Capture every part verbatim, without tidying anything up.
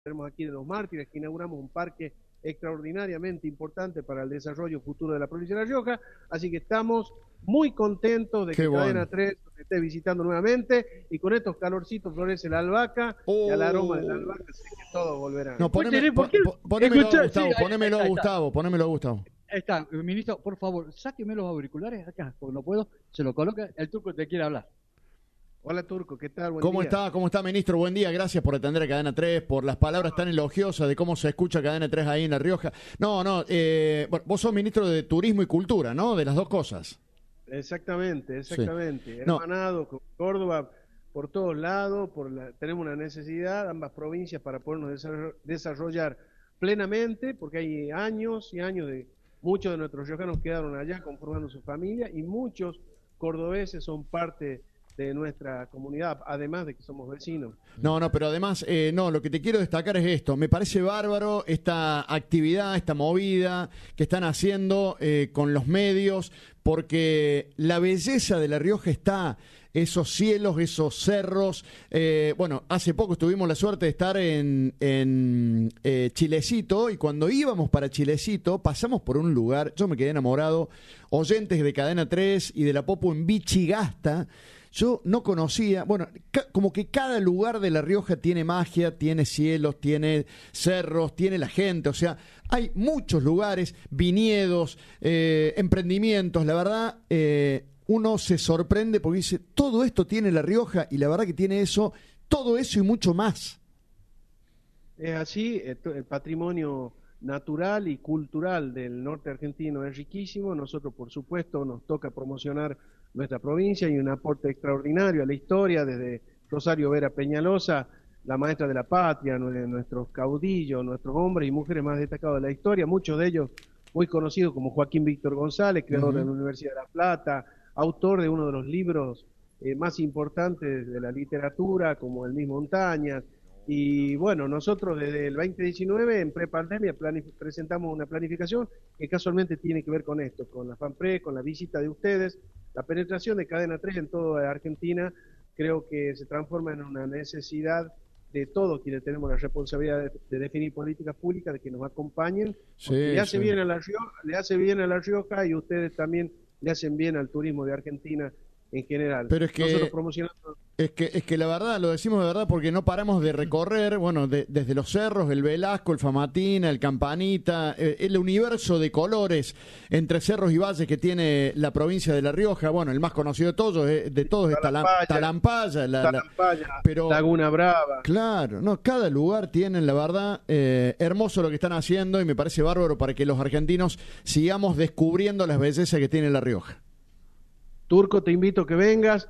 tenemos aquí de los Mártires, que inauguramos un parque extraordinariamente importante para el desarrollo futuro de la provincia de La Rioja, así que estamos muy contentos de Qué que bueno. Cadena tres nos esté visitando nuevamente, y con estos calorcitos florece la albahaca, Oh. y al aroma de la albahaca sé que todos volverán. No, poneme, ¿Por qué? po- po- ponémelo, Escucha, Gustavo, sí, ahí- ponémelo, ahí está. Gustavo, ponémelo, Gustavo. Ahí está, ministro, por favor, sáqueme los auriculares acá, porque no puedo, se lo coloca, el turco te quiere hablar. Hola Turco, ¿qué tal? Buen ¿Cómo día. está? ¿Cómo está, ministro? Buen día, gracias por atender a Cadena tres, por las palabras tan elogiosas de cómo se escucha Cadena tres ahí en La Rioja. No, no, eh, bueno, vos sos ministro de Turismo y Cultura, ¿no? De las dos cosas. Exactamente, exactamente. No. Hermanado con Córdoba por todos lados, por la, tenemos una necesidad, ambas provincias, para podernos desarro- desarrollar plenamente, porque hay años y años de muchos de nuestros riojanos quedaron allá conformando su familia, y muchos cordobeses son parte de nuestra comunidad, además de que somos vecinos. No, no, pero además, eh, no, lo que te quiero destacar es esto. Me parece bárbaro esta actividad, esta movida que están haciendo eh, con los medios, porque la belleza de La Rioja está, esos cielos, esos cerros. Eh, bueno, hace poco tuvimos la suerte de estar en, en eh, Chilecito, y cuando íbamos para Chilecito pasamos por un lugar, yo me quedé enamorado, oyentes de Cadena tres y de La Popu en Vichigasta. Yo no conocía, bueno, ca- como que cada lugar de La Rioja tiene magia, tiene cielos, tiene cerros, tiene la gente, o sea, hay muchos lugares, viñedos, eh, emprendimientos, la verdad, eh, uno se sorprende porque dice, todo esto tiene La Rioja, y la verdad que tiene eso, todo eso y mucho más. Es así, el el patrimonio natural y cultural del norte argentino es riquísimo. Nosotros, por supuesto, nos toca promocionar nuestra provincia, y un aporte extraordinario a la historia, desde Rosario Vera Peñalosa, la maestra de la patria, nue- nuestros caudillos, nuestros hombres y mujeres más destacados de la historia, muchos de ellos muy conocidos, como Joaquín Víctor González, creador Ujú. de la Universidad de La Plata, autor de uno de los libros eh, más importantes de la literatura, como El mismo Montañas. Y bueno, nosotros desde el veinte diecinueve, en prepandemia, planif- presentamos una planificación que casualmente tiene que ver con esto, con la FANPRE, con la visita de ustedes, la penetración de Cadena tres en toda Argentina. Creo que se transforma en una necesidad de todos quienes tenemos la responsabilidad de, de definir políticas públicas, de que nos acompañen. Sí, Le hace sí. bien a La Rioja, le hace bien a La Rioja, y ustedes también le hacen bien al turismo de Argentina en general. Pero es que- Nosotros promocionando. Es que, es que la verdad, lo decimos de verdad porque no paramos de recorrer, bueno, de- desde los cerros, el Velasco, el Famatina, el Campanita, eh, el universo de colores entre cerros y valles que tiene la provincia de La Rioja. Bueno, el más conocido de todos, eh, de todos es Talam- Talampaya, Talampaya. la- la- Talampaya, pero- Laguna Brava. Claro, no, cada lugar tienen, la verdad, eh, hermoso lo que están haciendo, y me parece bárbaro para que los argentinos sigamos descubriendo las bellezas que tiene La Rioja. Turco, te invito a que vengas.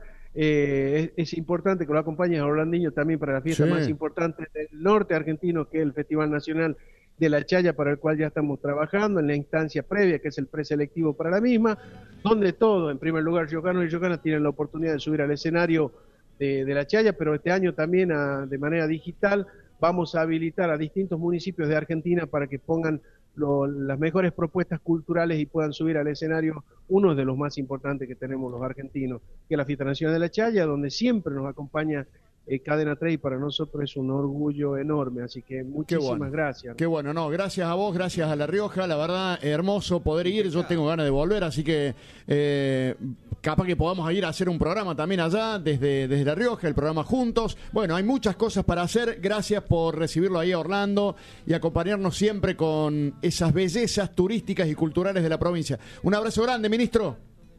Eh, es, es importante que lo acompañes a Orlandinho también para la fiesta Sí. más importante del norte argentino, que es el Festival Nacional de la Chaya, para el cual ya estamos trabajando en la instancia previa, que es el preselectivo para la misma, donde todo, en primer lugar, riojanos y riojanas tienen la oportunidad de subir al escenario de, de la Chaya, pero este año también a- de manera digital vamos a habilitar a distintos municipios de Argentina para que pongan lo- las mejores propuestas culturales y puedan subir al escenario uno de los más importantes que tenemos los argentinos, que es la Fiesta Nacional de la Chaya, donde siempre nos acompaña eh, Cadena tres, y para nosotros es un orgullo enorme, así que muchísimas bueno. gracias. Qué bueno, no, gracias a vos, gracias a La Rioja, la verdad, hermoso poder ir, yo tengo ganas de volver, así que eh, capaz que podamos ir a hacer un programa también allá, desde, desde La Rioja, el programa juntos. Bueno, hay muchas cosas para hacer, gracias por recibirlo ahí a Orlando y acompañarnos siempre con esas bellezas turísticas y culturales de la provincia. Un abrazo grande, ministro.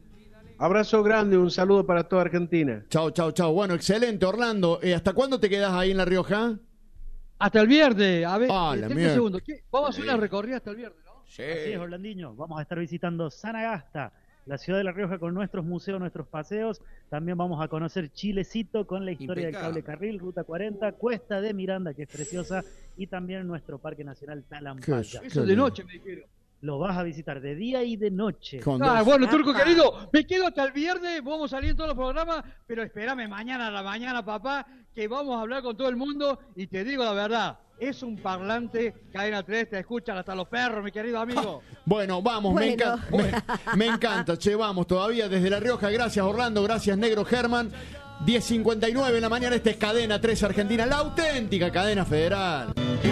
Abrazo grande, un saludo para toda Argentina. Chao, chao, chao. Bueno, excelente, Orlando. Eh, ¿Hasta cuándo te quedas ahí en La Rioja? Hasta el viernes, a ver, Ah, eh, la tengo un mierda. segundo, ¿qué? Vamos a hacer una recorrida hasta el viernes, ¿no? Así es, Orlandinho. Vamos a estar visitando Sanagasta, la ciudad de La Rioja, con nuestros museos, nuestros paseos. También vamos a conocer Chilecito con la historia Impecable. del cable carril, Ruta cuarenta, Cuesta de Miranda, que es preciosa, y también nuestro Parque Nacional Talampaya. Qué- Eso de noche me dijeron. Lo vas a visitar de día y de noche. Con Ah, dos- bueno, Turco querido, me quedo hasta el viernes, vamos a salir en todos los programas, pero espérame mañana a la mañana, papá, que vamos a hablar con todo el mundo, y te digo la verdad, es un parlante, Cadena tres, te escuchan hasta los perros, mi querido amigo. Bueno, vamos, me, Bueno. encanta, me, me encanta, che, vamos todavía desde La Rioja. Gracias, Orlando, gracias, Negro Germán. diez cincuenta y nueve en la mañana. Esta es Cadena tres Argentina, la auténtica cadena federal.